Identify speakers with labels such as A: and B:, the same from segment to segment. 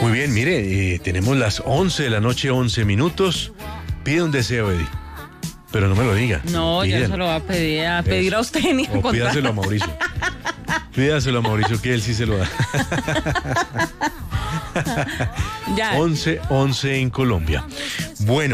A: Muy bien, mire, tenemos las 11 de la noche, 11 minutos. Pide un deseo, Eddie, pero no me lo diga.
B: No,
A: Pídelo.
B: ya se lo va a pedir a usted ni a
A: O
B: contar.
A: pídaselo a Mauricio. Pídaselo a Mauricio, que él sí se lo da.
B: Ya.
A: 11 en Colombia. Bueno,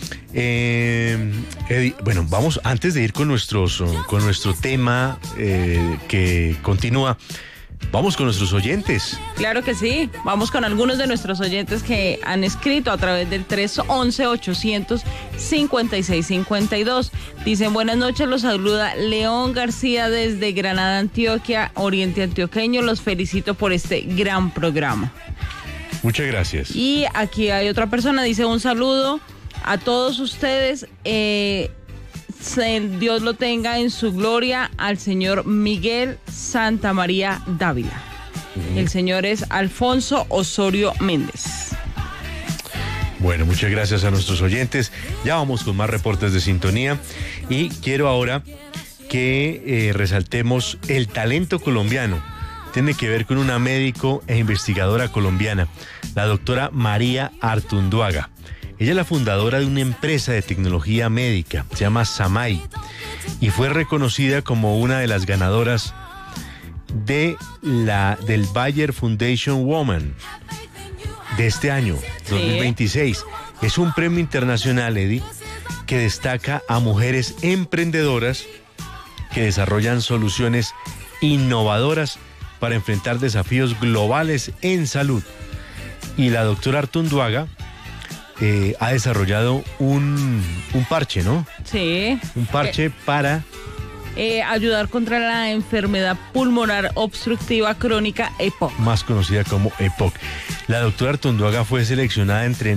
A: Eddie, bueno, vamos, antes de ir con nuestro tema que continúa, vamos con nuestros oyentes.
B: Claro que sí. Vamos con algunos de nuestros oyentes que han escrito a través del 311-800-5652. Dicen, buenas noches, los saluda León García desde Granada, Antioquia, Oriente Antioqueño. Los felicito por este gran programa.
A: Muchas gracias.
B: Y aquí hay otra persona, dice un saludo a todos ustedes. Dios lo tenga en su gloria al señor Miguel Santamaría Dávila. El señor es Alfonso Osorio Méndez.
A: Bueno, muchas gracias a nuestros oyentes. Ya vamos con más reportes de sintonía y quiero ahora que resaltemos el talento colombiano. Tiene que ver con una médico e investigadora colombiana, la doctora María Artunduaga. Ella es la fundadora de una empresa de tecnología médica, se llama Samay, y fue reconocida como una de las ganadoras del Bayer Foundation Woman de este año, 2026. Es un premio internacional, Eddie, que destaca a mujeres emprendedoras que desarrollan soluciones innovadoras para enfrentar desafíos globales en salud. Y la doctora Artunduaga ha desarrollado un parche, ¿no?
B: Sí.
A: Un parche para
B: ayudar contra la enfermedad pulmonar obstructiva crónica EPOC.
A: Más conocida como EPOC. La doctora Artunduaga fue seleccionada entre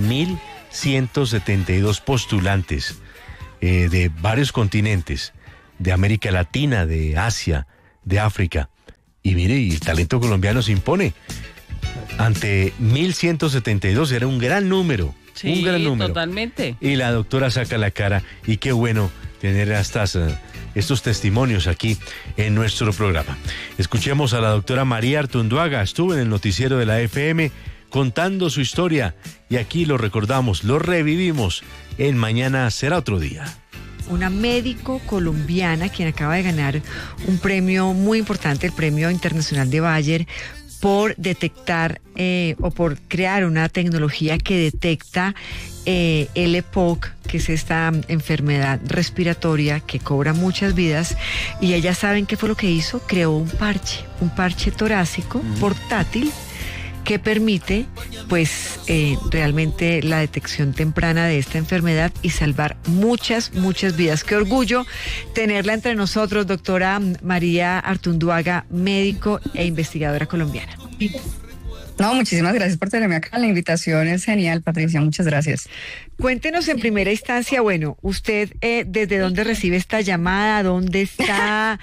A: 1.172 postulantes de varios continentes, de América Latina, de Asia, de África. Y mire, y el talento colombiano se impone. Ante 1.172 era un gran número.
B: Sí,
A: un gran número.
B: Totalmente.
A: Y la doctora saca la cara. Y qué bueno tener estos testimonios aquí en nuestro programa. Escuchemos a la doctora María Artunduaga. Estuvo en el noticiero de la FM contando su historia. Y aquí lo recordamos, lo revivimos en Mañana Será Otro Día.
C: Una médico colombiana quien acaba de ganar un premio muy importante, el Premio Internacional de Bayer, por detectar o por crear una tecnología que detecta el EPOC, que es esta enfermedad respiratoria que cobra muchas vidas. Y ellas saben qué fue lo que hizo, creó un parche torácico portátil que permite pues realmente la detección temprana de esta enfermedad y salvar muchas vidas. Qué orgullo tenerla entre nosotros, doctora María Artunduaga, médico e investigadora colombiana.
D: No, muchísimas gracias por tenerme acá. La invitación es genial, Patricia, muchas gracias.
C: Cuéntenos en primera instancia, bueno, usted ¿desde dónde recibe esta llamada? ¿Dónde está?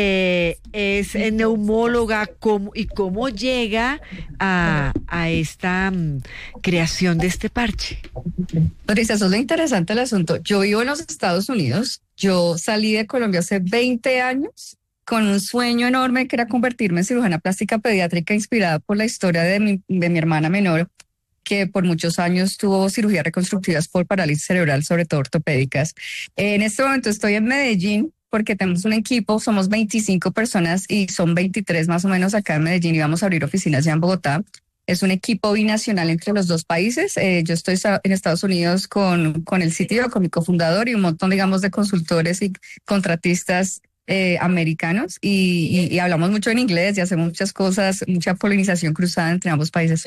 C: ¿Es neumóloga? ¿Cómo llega a esta creación de este parche?
D: Patricia, eso es lo interesante del asunto. Yo vivo en los Estados Unidos. Yo salí de Colombia hace 20 años con un sueño enorme que era convertirme en cirujana plástica pediátrica, inspirada por la historia de mi hermana menor, que por muchos años tuvo cirugías reconstructivas por parálisis cerebral, sobre todo ortopédicas. En este momento estoy en Medellín porque tenemos un equipo, somos 25 personas y son 23 más o menos acá en Medellín y vamos a abrir oficinas ya en Bogotá. Es un equipo binacional entre los dos países. Yo estoy en Estados Unidos con el sitio, con mi cofundador y un montón, digamos, de consultores y contratistas americanos y hablamos mucho en inglés y hacemos muchas cosas, mucha polinización cruzada entre ambos países.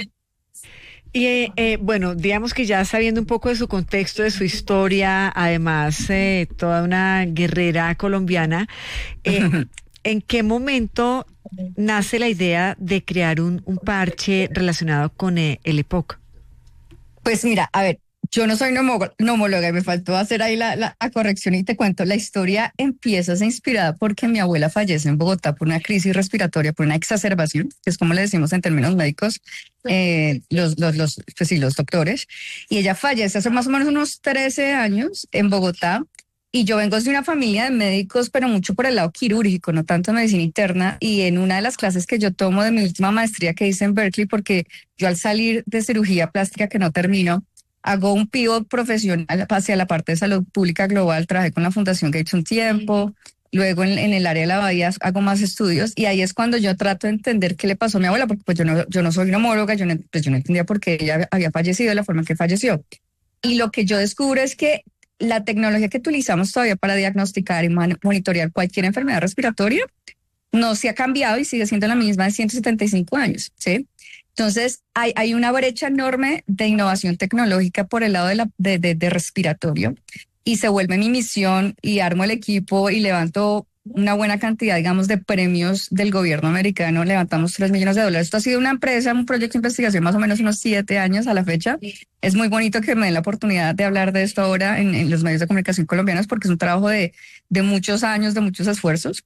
C: Y bueno, digamos que ya sabiendo un poco de su contexto, de su historia, además toda una guerrera colombiana, ¿en qué momento nace la idea de crear un parche relacionado con el EPOC?
D: Pues mira, a ver, yo no soy neumóloga y me faltó hacer ahí la corrección y te cuento, la historia empieza a ser inspirada porque mi abuela fallece en Bogotá por una crisis respiratoria, por una exacerbación, que es como le decimos en términos médicos, los doctores, y ella fallece hace más o menos unos 13 años en Bogotá Y yo vengo de una familia de médicos, pero mucho por el lado quirúrgico, no tanto medicina interna. Y en una de las clases que yo tomo de mi última maestría que hice en Berkeley, porque yo al salir de cirugía plástica que no termino, hago un pivot profesional hacia la parte de salud pública global. Trabajé con la Fundación Gates un tiempo. Luego en el área de la Bahía hago más estudios y ahí es cuando yo trato de entender qué le pasó a mi abuela, porque pues yo no soy neumóloga, yo no entendía por qué ella había fallecido de la forma en que falleció. Y lo que yo descubro es que la tecnología que utilizamos todavía para diagnosticar y monitorear cualquier enfermedad respiratoria no se ha cambiado y sigue siendo la misma de 175 años, ¿sí? Entonces, hay una brecha enorme de innovación tecnológica por el lado de respiratorio y se vuelve mi misión y armo el equipo y levanto una buena cantidad, digamos, de premios del gobierno americano. Levantamos $3 millones. Esto ha sido una empresa, un proyecto de investigación más o menos unos 7 años a la fecha. Es muy bonito que me den la oportunidad de hablar de esto ahora en los medios de comunicación colombianos porque es un trabajo de muchos años, de muchos esfuerzos.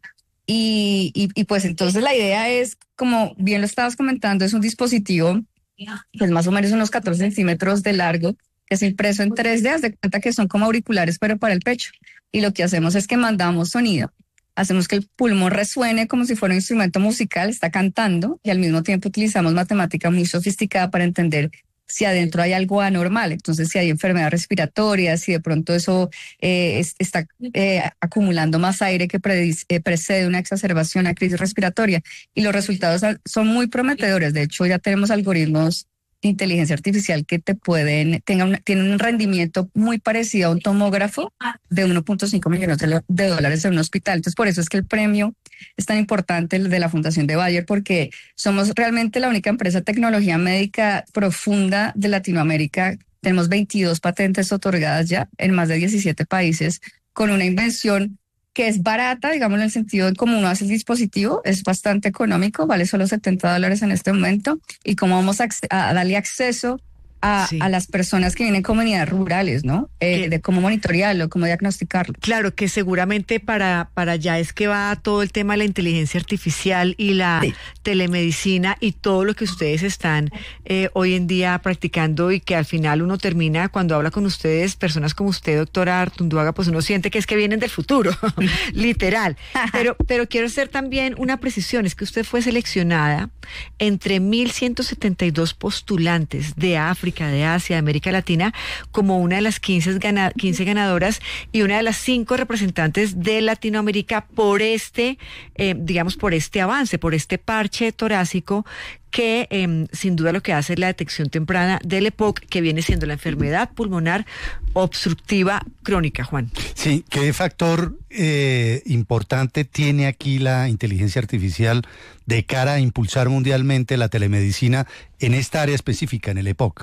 D: Y pues entonces la idea es, como bien lo estabas comentando, es un dispositivo pues más o menos unos 14 centímetros de largo, que es impreso en 3D, haz de cuenta que son como auriculares pero para el pecho. Y lo que hacemos es que mandamos sonido. Hacemos que el pulmón resuene como si fuera un instrumento musical, está cantando, y al mismo tiempo utilizamos matemática muy sofisticada para entender si adentro hay algo anormal. Entonces, si hay enfermedad respiratoria, si de pronto eso está acumulando más aire que precede una exacerbación, una crisis respiratoria. Y los resultados son muy prometedores. De hecho, ya tenemos algoritmos de inteligencia artificial que tienen un rendimiento muy parecido a un tomógrafo de 1.5 millones de dólares en un hospital. Entonces, por eso es que el premio es tan importante, el de la Fundación de Bayer, porque somos realmente la única empresa de tecnología médica profunda de Latinoamérica. Tenemos 22 patentes otorgadas ya en más de 17 países, con una invención que es barata, digamos, en el sentido de cómo uno hace el dispositivo, es bastante económico, vale solo $70 en este momento, y cómo vamos a darle acceso a las personas que vienen de comunidades rurales, ¿no? De cómo monitorearlo, cómo diagnosticarlo.
C: Claro, que seguramente para allá es que va todo el tema de la inteligencia artificial y la telemedicina y todo lo que ustedes están hoy en día practicando, y que al final uno termina, cuando habla con ustedes, personas como usted, doctora Artunduaga, pues uno siente que es que vienen del futuro, literal. Pero quiero hacer también una precisión, es que usted fue seleccionada entre 1.172 postulantes de África, de Asia, de América Latina, como una de las 15 ganadoras y una de las 5 representantes de Latinoamérica por por este avance, por este parche torácico que sin duda lo que hace es la detección temprana del EPOC, que viene siendo la enfermedad pulmonar obstructiva crónica, Juan.
E: Sí, ¿qué factor importante tiene aquí la inteligencia artificial de cara a impulsar mundialmente la telemedicina en esta área específica, en el EPOC?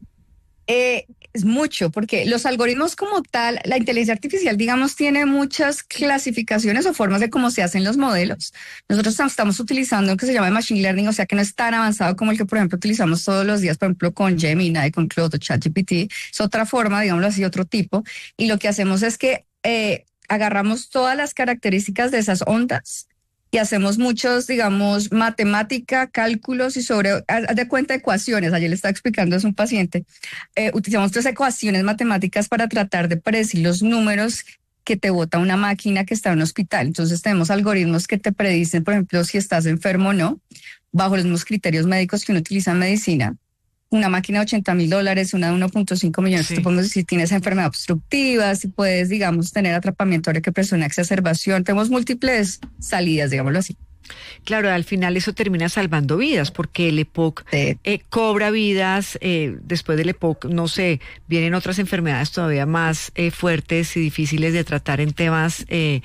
D: Es mucho, porque los algoritmos como tal, la inteligencia artificial, digamos, tiene muchas clasificaciones o formas de cómo se hacen los modelos. Nosotros estamos utilizando lo que se llama machine learning, o sea que no es tan avanzado como el que, por ejemplo, utilizamos todos los días, por ejemplo, con Gemini, con Claude, ChatGPT. Es otra forma, digámoslo así, otro tipo. Y lo que hacemos es que agarramos todas las características de esas ondas y hacemos muchos, digamos, matemática, cálculos y haz de cuenta, ecuaciones. Ayer le estaba explicando a un paciente. Utilizamos 3 ecuaciones matemáticas para tratar de predecir los números que te bota una máquina que está en un hospital. Entonces tenemos algoritmos que te predicen, por ejemplo, si estás enfermo o no, bajo los mismos criterios médicos que uno utiliza en medicina. Una máquina de $80,000, una de 1.5 millones. Sí. Te podemos decir si tienes enfermedad obstructiva, si puedes, digamos, tener atrapamiento ahora que presenta una exacerbación. Tenemos múltiples salidas, digámoslo así.
C: Claro, al final eso termina salvando vidas, porque el EPOC cobra vidas. Después del EPOC, no sé, vienen otras enfermedades todavía más fuertes y difíciles de tratar en temas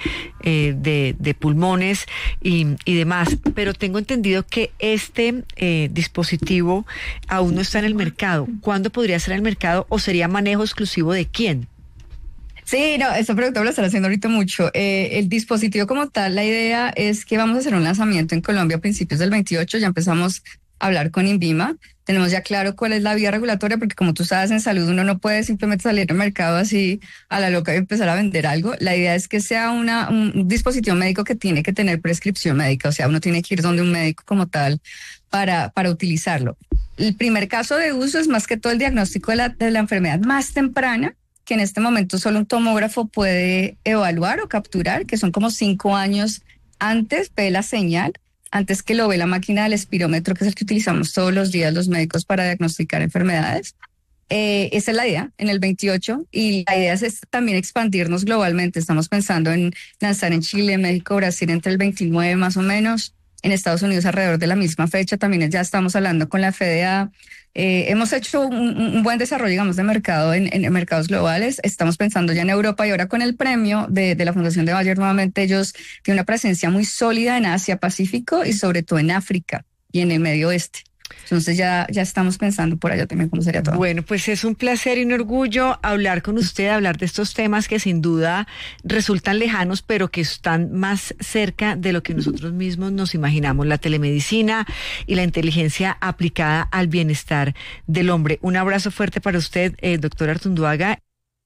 C: de pulmones y demás. Pero tengo entendido que este dispositivo aún no está en el mercado. ¿Cuándo podría estar en el mercado o sería manejo exclusivo de quién?
D: Sí, no, esta pregunta me la están haciendo ahorita mucho. El dispositivo como tal, la idea es que vamos a hacer un lanzamiento en Colombia a principios del 28, ya empezamos a hablar con INVIMA, tenemos ya claro cuál es la vía regulatoria, porque como tú sabes, en salud uno no puede simplemente salir al mercado así a la loca y empezar a vender algo. La idea es que sea un dispositivo médico que tiene que tener prescripción médica, o sea, uno tiene que ir donde un médico como tal para utilizarlo. El primer caso de uso es más que todo el diagnóstico de la enfermedad más temprana, que en este momento solo un tomógrafo puede evaluar o capturar, que son como 5 años antes, ve la señal, antes que lo ve la máquina del espirómetro, que es el que utilizamos todos los días los médicos para diagnosticar enfermedades. Esa es la idea en el 28, y la idea es también expandirnos globalmente. Estamos pensando en lanzar en Chile, México, Brasil entre el 29 más o menos, en Estados Unidos alrededor de la misma fecha. También ya estamos hablando con la FDA. Hemos hecho un buen desarrollo, digamos, de mercado en mercados globales. Estamos pensando ya en Europa, y ahora con el premio de la Fundación de Bayer, nuevamente ellos tienen una presencia muy sólida en Asia, Pacífico y sobre todo en África y en el Medio Oeste. Entonces ya estamos pensando por allá también cómo sería todo.
C: Bueno, pues es un placer y un orgullo hablar con usted, hablar de estos temas que sin duda resultan lejanos, pero que están más cerca de lo que nosotros mismos nos imaginamos: la telemedicina y la inteligencia aplicada al bienestar del hombre. Un abrazo fuerte para usted, doctor Artunduaga.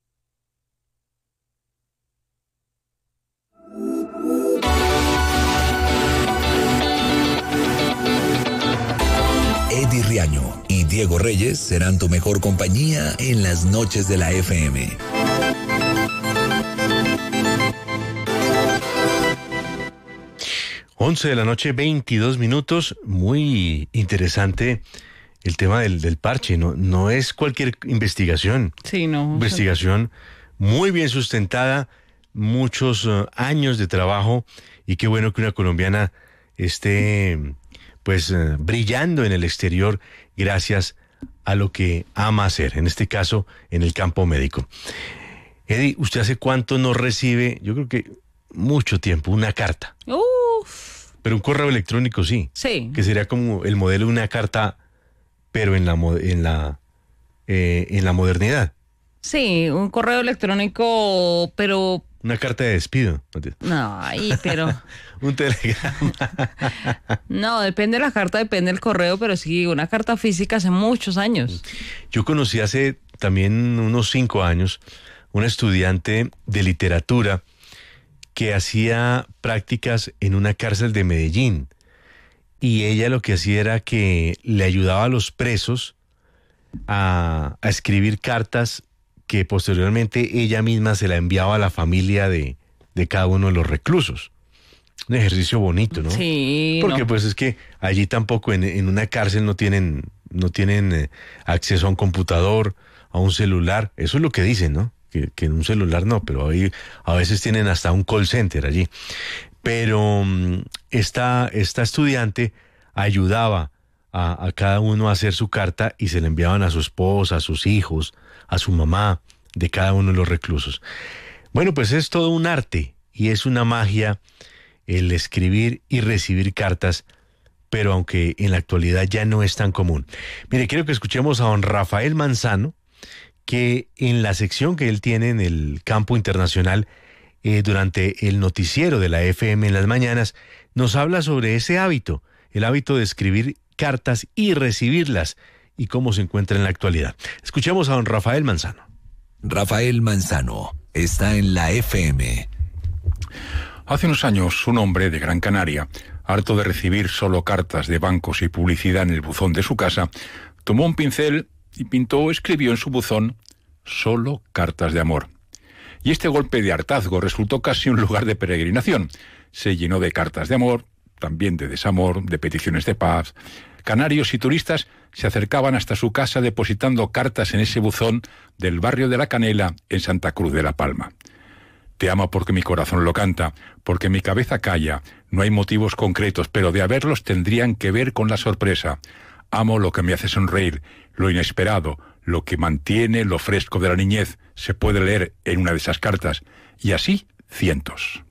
F: Eddie Riaño y Diego Reyes serán tu mejor compañía en las noches de la FM.
A: Once de la noche, 22 minutos. Muy interesante el tema del parche. No es cualquier investigación.
B: Sí, no.
A: Investigación muy bien sustentada, muchos años de trabajo, y qué bueno que una colombiana esté pues brillando en el exterior gracias a lo que ama hacer, en este caso en el campo médico. Eddie, ¿usted hace cuánto no recibe, yo creo que mucho tiempo, una carta?
B: Uf.
A: Pero un correo electrónico sí.
B: Sí.
A: Que sería como el modelo de una carta, pero en la modernidad.
B: Sí, un correo electrónico, pero...
A: Una carta de despido.
B: No, pero...
A: Un telegrama.
B: No, depende de la carta, depende del correo, pero sí, una carta física hace muchos años.
A: Yo conocí hace también unos 5 años una estudiante de literatura que hacía prácticas en una cárcel de Medellín, y ella lo que hacía era que le ayudaba a los presos a escribir cartas que posteriormente ella misma se la enviaba a la familia de cada uno de los reclusos. Un ejercicio bonito, ¿no?
B: Sí.
A: Porque
B: no.
A: pues es que allí tampoco en una cárcel no tienen acceso a un computador, a un celular. Eso es lo que dicen, ¿no? Que en un celular no, pero ahí a veces tienen hasta un call center allí. Pero esta estudiante ayudaba a cada uno a hacer su carta, y se la enviaban a su esposa, a sus hijos, a su mamá, de cada uno de los reclusos. Bueno, pues es todo un arte y es una magia el escribir y recibir cartas, pero aunque en la actualidad ya no es tan común. Mire, quiero que escuchemos a don Rafael Manzano, que en la sección que él tiene en el campo internacional, durante el noticiero de la FM en las mañanas, nos habla sobre ese hábito, el hábito de escribir cartas y recibirlas, y cómo se encuentra en la actualidad. Escuchemos a don Rafael Manzano.
F: Rafael Manzano está en la FM.
G: Hace unos años, un hombre de Gran Canaria, harto de recibir solo cartas de bancos y publicidad en el buzón de su casa, tomó un pincel y escribió en su buzón: solo cartas de amor. Y este golpe de hartazgo resultó casi un lugar de peregrinación. Se llenó de cartas de amor, también de desamor, de peticiones de paz. Canarios y turistas se acercaban hasta su casa depositando cartas en ese buzón del barrio de La Canela, en Santa Cruz de la Palma. Te amo porque mi corazón lo canta, porque mi cabeza calla. No hay motivos concretos, pero de haberlos tendrían que ver con la sorpresa. Amo lo que me hace sonreír, lo inesperado, lo que mantiene lo fresco de la niñez. Se puede leer en una de esas cartas. Y así, cientos.